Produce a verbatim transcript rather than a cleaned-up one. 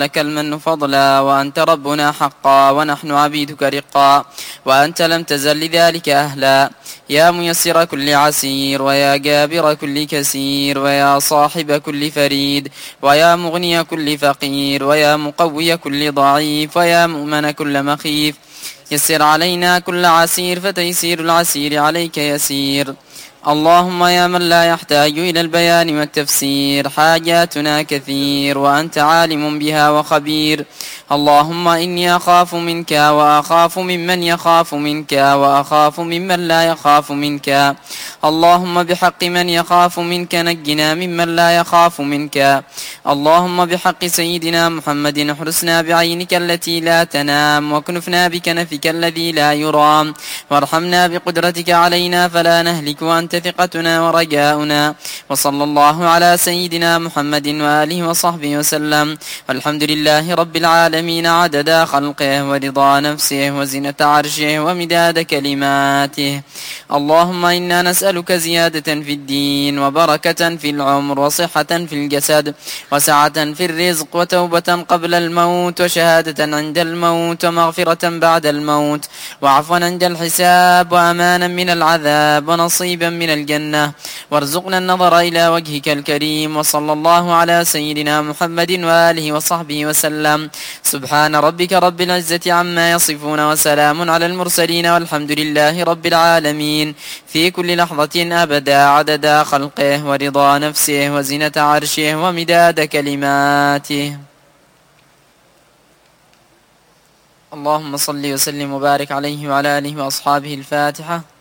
لك المن فضلا، وأنت ربنا حقا ونحن عبيدك رقا، وأنت لم تزل لذلك أهلا. يا ميسر كل عسير، ويا جابر كل كسير، ويا صاحب كل فريد، ويا مغني كل فقير، ويا مقوي كل ضعيف، ويا مؤمن كل مخيف. يسر علينا كل عسير، فتيسير العسير عليك يسير. اللهم يا من لا يحتاج إلى البيان والتفسير، حاجاتنا كثير وأنت عالم بها وخبير. اللهم إني أخاف منك، وأخاف ممن يخاف منك، وأخاف ممن لا يخاف منك. اللهم بحق من يخاف منك نجنا ممن لا يخاف منك. اللهم بحق سيدنا محمد احرسنا بعينك التي لا تنام، واكنفنا بكنفك الذي لا يرام، وارحمنا بقدرتك علينا فلا نهلك، وأنت ثقتنا ورجاؤنا. وصلى الله على سيدنا محمد وآله وصحبه وسلم، والحمد لله رب العالمين، عدد خلقه ورضا نفسه وزنة عرشه ومداد كلماته. اللهم إنا نسألك زيادة في الدين، وبركة في العمر، وصحة في الجسد، وسعة في الرزق، وتوبة قبل الموت، وشهادة عند الموت، ومغفرة بعد الموت، وعفوا عند الحساب، وأمانا من العذاب، ونصيبا من الجنة. وارزقنا النظر إلى وجهك الكريم. وصلى الله على سيدنا محمد وآله وصحبه وسلم. سبحان ربك رب العزة عما يصفون، وسلام على المرسلين، والحمد لله رب العالمين. في كل لحظة أبدا، عدد خلقه ورضا نفسه وزنة عرشه ومداد كلماته. اللهم صل وسلم وبارك عليه وعلى آله وأصحابه. الفاتحة.